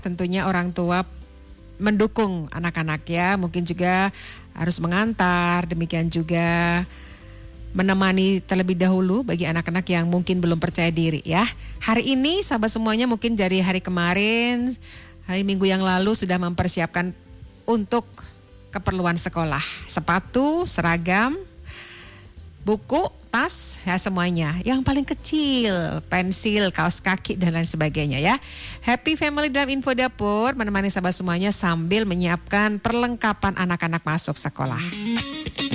tentunya orang tua mendukung anak-anak ya, mungkin juga harus mengantar, demikian juga menemani terlebih dahulu bagi anak-anak yang mungkin belum percaya diri ya. Hari ini sahabat semuanya mungkin dari hari kemarin, hari Minggu yang lalu sudah mempersiapkan untuk keperluan sekolah, sepatu, seragam, buku, tas, ya semuanya. Yang paling kecil, pensil, kaos kaki dan lain sebagainya ya. Happy Family dalam Info Dapur menemani sahabat semuanya sambil menyiapkan perlengkapan anak-anak masuk sekolah.